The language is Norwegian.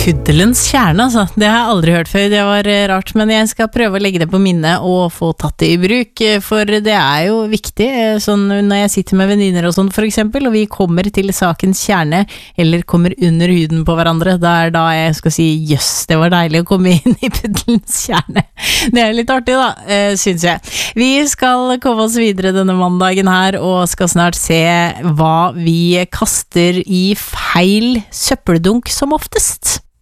Puddelens kjerne, altså. Det har jeg aldri hørt før, det var rart, men jeg skal prøve å legge det på minnet og få tatt det i bruk, for det er jo viktig, sånn når jeg sitter med venninner og sånn for eksempel, og vi kommer til sakens kjerne, eller kommer under huden på hverandre, da jeg skal si, jøss, det var deilig å komme inn i puddelens kjerne. Det er litt artig da, synes jeg. Vi skal komme oss videre denne mandagen her, og skal snart se hva vi kaster i feil søppeldunk som oftest.